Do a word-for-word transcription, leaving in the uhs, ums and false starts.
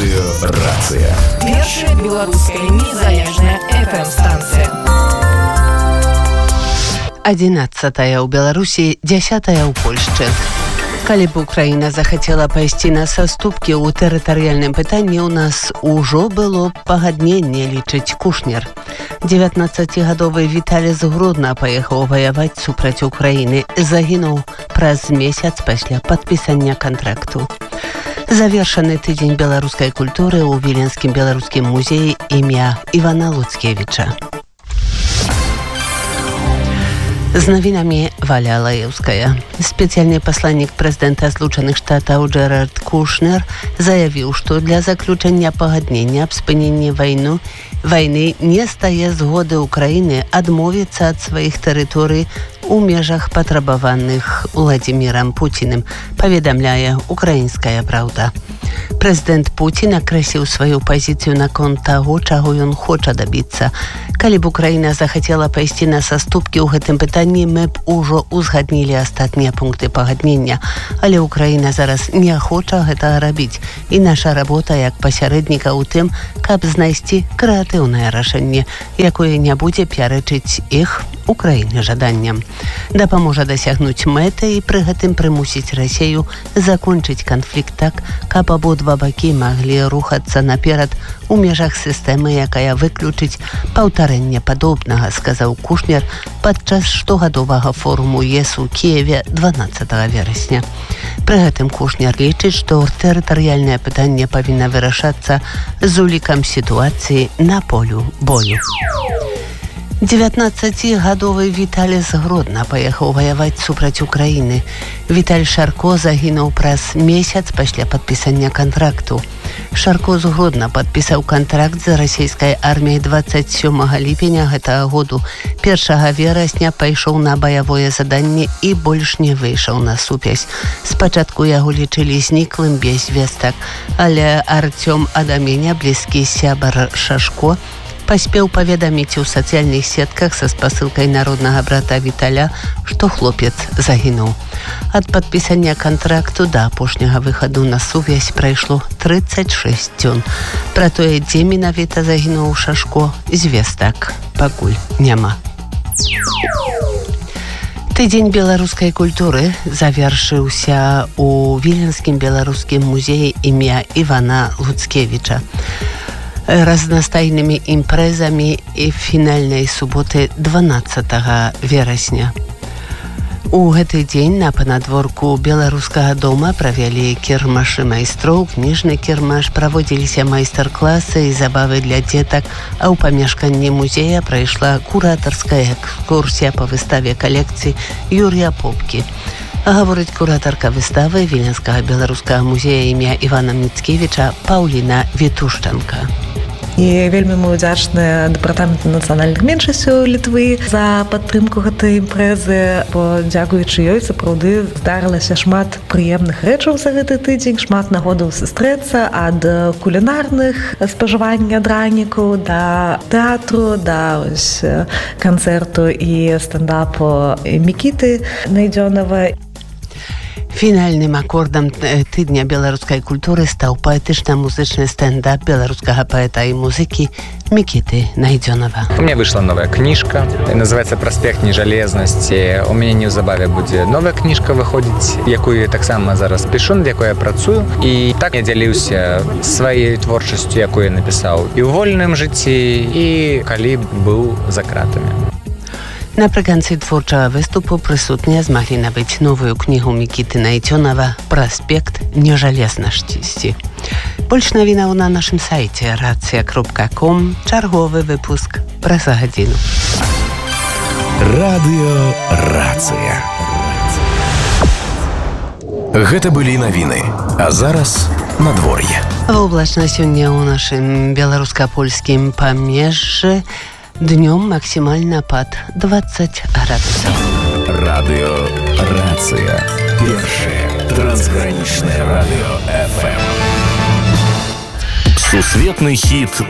Радыёрацыя. Першая беларуская незалежная эф эм-станцыя. одиннадцатая ў Беларусі, дзясятая ў Польшчы. Калі б Украіна захацела пайсці на саступкі ў тэрытарыяльным пытанні, у нас ужо было пагадненне, лічыць Кушнер. дзевятнаццацігадовы Віталі з Гродна паехаў ваяваць супраць Украіны. Загінуў праз месяц пасля падпісання кантракту. Завершаны тыдзень беларускай культуры ў Віленскім беларускім музеі імя Івана Луцкевіча. З навінамі Валя Лаеўская. Спецыяльны пасланнік прэзідэнта Злучаных Штатаў Джэральд Кушнер заявіў, што для заключэння пагаднення аб спыненні вайну вайны не стае згоды Украіны адмовіцца ад сваіх тэрыторый у межах патрабаваных Владзімірам Пуціным, паведамляе «Украінская праўда». Прэзідэнт Пуцін акрэсліў сваю пазіцыю наконт таго, чаго ён хоча дабіцца. Калі б Украіна захацела пайсці на саступкі ў гэтым пытанні, мы б ужо узгаднілі астатнія пункты пагаднення. Але Украіна зараз не хоча гэтага рабіць. І наша работа як пасярэдніка ў тым, каб знайсці крэатыўнае рашэнне, якое не будзе пярэчыць іх Украіне жаданням. Дапаможа дасягнуць мэты і пры гэтым прымусіць Расею закончыць канфлікт так, каб абодва бакі маглі рухацца наперад у межах сістэмы, якая выключыць паўтарэнне падобнага, сказаў Кушнер падчас штогадовага форуму ЕС у Кіеве дванаццатага верасня. Пры гэтым Кушнер лічыць, што тэрытарыяльнае пытанне павінна вырашацца з улікам сітуацыі на полю бою. дзевятнаццацігадовы Віталі з Гродна паехаў ваяваць супраць Украіны. Віталь Шарко загінуў праз месяц пасля падпісання кантракту. Шарко з Гродна падпісаў кантракт з расійскай арміяй дваццаць сёмага ліпеня гэтага году. Першага верасня пайшоў на баявое заданне і больш не выйшаў на супязь. Спачатку яго лічылі зніклым без вестак, але Артём Адаменя, блізкі сябар Шашко, паспеў паведаміць у сацыяльных сетках са спасылкай народнага брата Віталя, што хлопец загінуў. Ад падпісання кантракту да апошняга выхаду на сувязь прайшло трыццаць шэсць дзён. Пра тое, дзе менавіта загінуў Шашко, звестак пакуль няма. Тыдзень беларускай культуры завершыўся у Віленскім беларускім музеі імя Івана Луцкевіча. Разнастайнымі імпрэзамі і фінальнай суботы дванаццатага верасня. У гэты дзень на панадворку беларускага дома правялі кірмашы майстроў, кніжны кірмаш, праводзіліся майстар-класы і забавы для дзетак, а ў памяшканні музея прайшла куратарская экскурсія па выставе калекцыі Юрія Попкі. Гаворыць куратарка выставы Віленскага беларускага музея імя Івана Міцкевіча Паўліна Вітушчанка. І вельмі мы ўдзячныя дэпартаменту нацыянальных меншасцяў Літвы за падтрымку гэтай імпрэзы, бо дзякуючы ёй сапраўды здарылася шмат прыемных рэчаў за гэты тыдзень, шмат нагодаў сустрэцца ад кулінарных спажывання дранікаў да тэатру, да ось канцэрту і стендапу Мікіты Найдзёнава. Фінальным акордам тыдня беларускай культуры стаў паэтычна-музычны стендап беларускага паэта і музыкі Мікіты Найдзёнава. У меня вышла новая книжка, называется «Проспект нежалезнасці». У мяне неўзабаве будзе новая кніжка выходзіць, якую я таксама зараз пішу, над якой я працую. І так я дзяліўся сваёй творчасцю, якую я напісаў і ў вольным жыцці, і калі быў за кратамі. Напрыканцы творчага выступу прысутныя змаглі набыць новую кнігу Мікіты Найдзёнава «Праспект нежалезнасці». Больш навінаў на нашым сайце рацыя кропка ком. Чарговы выпуск праз гадзіну. Радыёрацыя. Гэта былі навіны, а зараз надвор'е. Воблачна сёння ў нашым беларуска-польскім памежжы. Днём максимально пад двадцать градусов. Радыёрацыя. Першае трансгранічнае радыё эф эм. Сусветны хіт